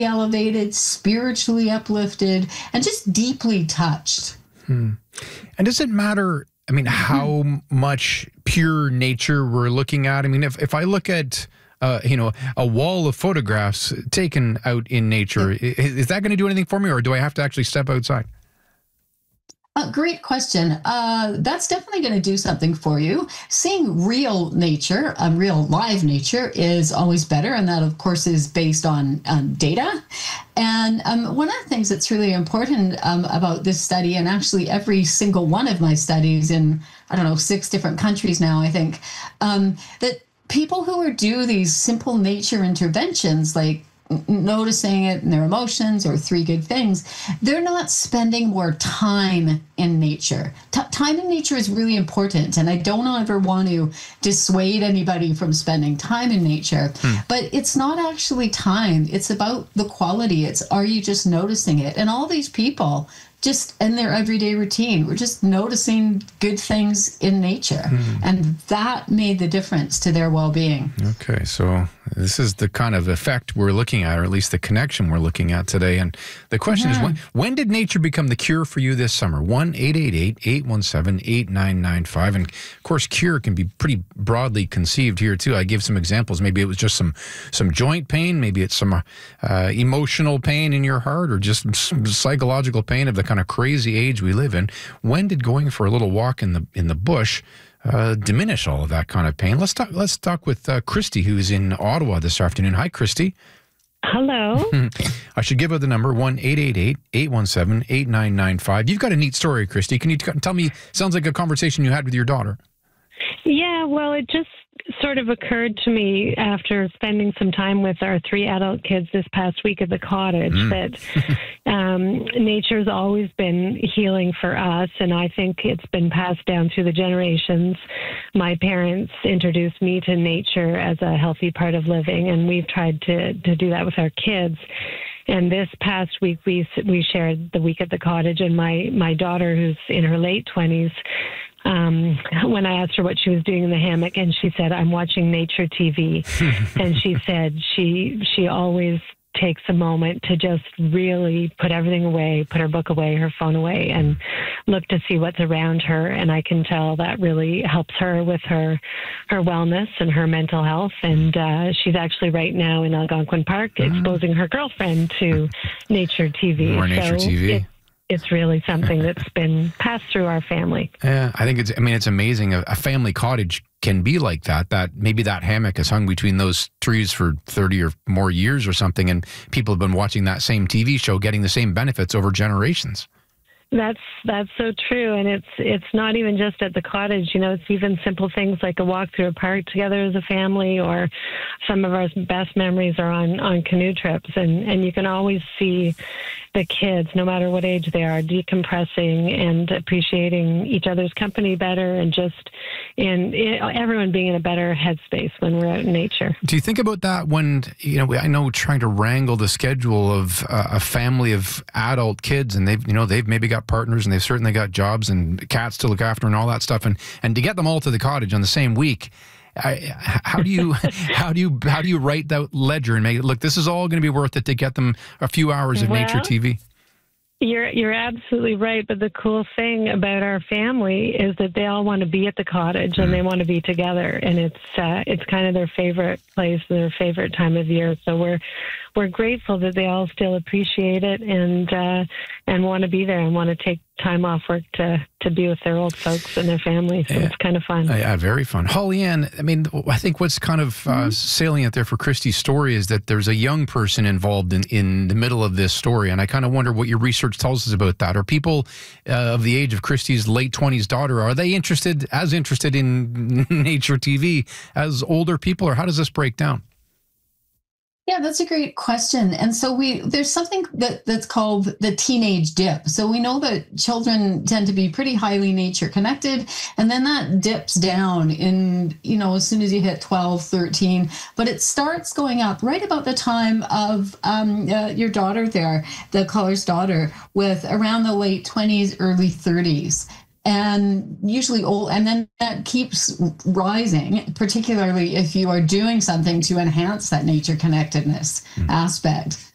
elevated, spiritually uplifted, and just deeply touched. And does it matter, I mean, how much pure nature we're looking at? I mean, if I look at, a wall of photographs taken out in nature, is that going to do anything for me, or do I have to actually step outside? Great question. That's definitely going to do something for you. Seeing real nature, real live nature, is always better, and that, of course, is based on data. And one of the things that's really important about this study, and actually every single one of my studies in, 6 different countries now, I think, that people who do these simple nature interventions, like noticing it in their emotions or 3 good things, they're not spending more time in nature. Time in nature is really important, and I don't ever want to dissuade anybody from spending time in nature, but it's not actually time. It's about the quality. It's, are you just noticing it? And all these people, just in their everyday routine, we're just noticing good things in nature. And that made the difference to their well-being. Okay, so this is the kind of effect we're looking at, or at least the connection we're looking at today. And the question is, when did nature become the cure for you this summer? 1-888-817-8995. And of course, cure can be pretty broadly conceived here too. I gave some examples. Maybe it was just some joint pain. Maybe it's some emotional pain in your heart, or just some psychological pain of the kind of crazy age we live in. When did going for a little walk in the bush diminish all of that kind of pain? Let's talk with Christy, who's in Ottawa this afternoon. Hi, Christy. Hello. I should give her the number, 1-888-817-8995. You've got a neat story, Christy. Can you tell me? Sounds like a conversation you had with your daughter. Yeah, well, it just sort of occurred to me after spending some time with our 3 adult kids this past week at the cottage that nature's always been healing for us, and I think it's been passed down through the generations. My parents introduced me to nature as a healthy part of living, and we've tried to do that with our kids. And this past week, we shared the week at the cottage, and my daughter, who's in her late 20s, when I asked her what she was doing in the hammock, and she said, I'm watching nature TV. And she said she always takes a moment to just really put everything away, put her book away, her phone away, and look to see what's around her. And I can tell that really helps her with her wellness and her mental health. And she's actually right now in Algonquin Park exposing her girlfriend to nature TV. More nature TV. It's really something that's been passed through our family. Yeah, I think it's amazing. A family cottage can be like that. That maybe that hammock is hung between those trees for 30 or more years or something, and people have been watching that same TV show, getting the same benefits over generations. That's so true, and it's not even just at the cottage. It's even simple things like a walk through a park together as a family, or some of our best memories are on canoe trips, and you can always see the kids, no matter what age they are, decompressing and appreciating each other's company better, and just everyone being in a better headspace when we're out in nature. Do you think about that when, I know trying to wrangle the schedule of a family of adult kids, and they've maybe got partners, and they've certainly got jobs and cats to look after and all that stuff, and to get them all to the cottage on the same week, how do you write that ledger and make it look, this is all going to be worth it to get them a few hours of nature TV? You're absolutely right, but the cool thing about our family is that they all want to be at the cottage and they want to be together, and it's kind of their favorite place, their favorite time of year. So we're grateful that they all still appreciate it and want to be there and want to take time off work to be with their old folks and their families. So it's kind of fun. Yeah, very fun. Holly Ann, I think what's kind of salient there for Christy's story is that there's a young person involved in the middle of this story, and I kind of wonder what your research tells us about that. Are people of the age of Christy's late 20s daughter, are they interested in nature TV as older people, or how does this break down? Yeah, that's a great question. And so there's something that's called the teenage dip. So we know that children tend to be pretty highly nature connected, and then that dips down in, as soon as you hit 12, 13, but it starts going up right about the time of your daughter there, the caller's daughter, with around the late 20s, early 30s. And usually old, and then that keeps rising, particularly if you are doing something to enhance that nature connectedness aspect.